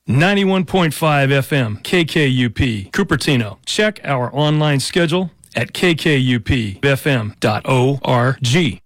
91.5 FM, KKUP, Cupertino. Check our online schedule at kkupfm.org.